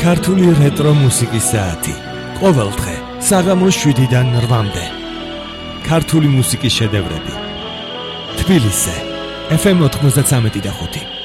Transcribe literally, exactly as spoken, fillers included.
ქართული რეტრო მუსიკის საათი. ყოველ დღე საღამოს შვიდიდან რვამდე. ქართული მუსიკის შედევრები. თბილისზე ეფ ემ ოთხმოცდათვრამეტი და ხუთი.